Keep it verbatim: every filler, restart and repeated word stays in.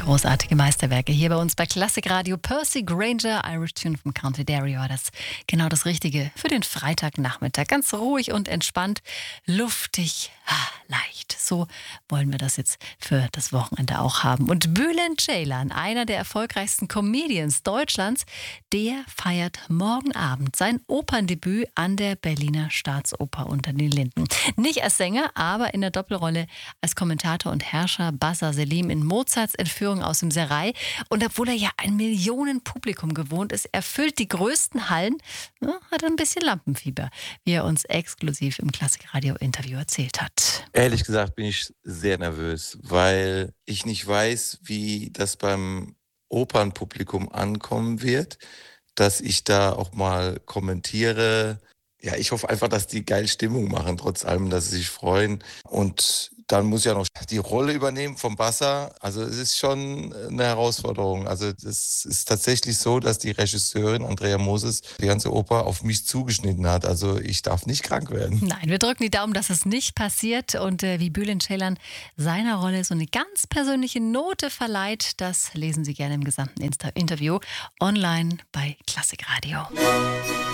Großartige Meisterwerke hier bei uns bei Classic Radio. Percy Granger, Irish Tune von Count Dario, war das genau das Richtige für den Freitagnachmittag. Ganz ruhig und entspannt, luftig, ah, leicht. So wollen wir das jetzt für das Wochenende auch haben. Und Bülent Ceylan, einer der erfolgreichsten Comedians Deutschlands, der feiert morgen Abend sein Operndebüt an der Berliner Staatsoper unter den Linden. Nicht als Sänger, aber in der Doppelrolle als Kommentator und Herrscher Bassa Selim in Mozarts Entführung aus dem Serail. Und obwohl er ja ein Millionenpublikum gewohnt ist, erfüllt die größten Hallen, ja, hat er ein bisschen Lampenfieber, wie er uns exklusiv im Klassik-Radio-Interview erzählt hat. Ehrlich gesagt bin ich sehr nervös, weil ich nicht weiß, wie das beim Opernpublikum ankommen wird, dass ich da auch mal kommentiere. Ja, ich hoffe einfach, dass die geil Stimmung machen, trotz allem, dass sie sich freuen. Und dann muss ich ja noch die Rolle übernehmen vom Bassa. Also es ist schon eine Herausforderung. Also es ist tatsächlich so, dass die Regisseurin Andrea Moses die ganze Oper auf mich zugeschnitten hat. Also ich darf nicht krank werden. Nein, wir drücken die Daumen, dass es nicht passiert. Und äh, wie Bülent Ceylan seiner Rolle so eine ganz persönliche Note verleiht, das lesen Sie gerne im gesamten Insta- Interview online bei Klassik Radio.